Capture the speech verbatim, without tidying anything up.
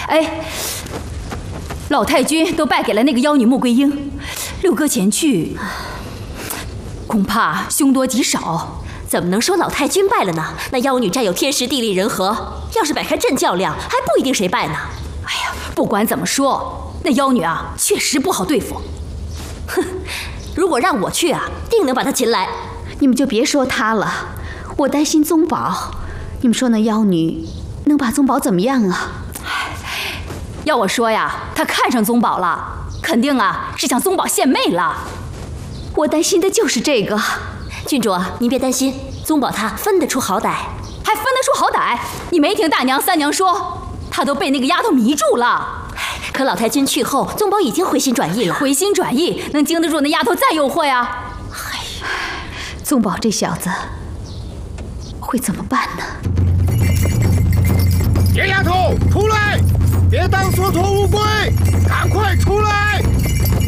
哎，老太君都败给了那个妖女穆桂英，六哥前去，恐怕凶多吉少。 怎么能说老太君败了呢？那妖女占有天时地利人和，要是摆开阵较量，还不一定谁败呢。 哎呀，不管怎么说，那妖女啊，确实不好对付。 哼，如果让我去啊，定能把她擒来。 你们就别说她了，我担心宗宝。你们说那妖女能把宗宝怎么样啊？ 要我说呀，她看上宗宝了，肯定啊是向宗宝献媚了。 我担心的就是这个。 郡主，您别担心，宗宝他分得出好歹， 还分得出好歹？你没听大娘、三娘说，他都被那个丫头迷住了。 可老太君去后，宗宝已经回心转意了。 回心转意能经得住那丫头再诱惑呀？ 哎，宗宝这小子会怎么办呢？ 野丫头，出来！别当缩头乌龟！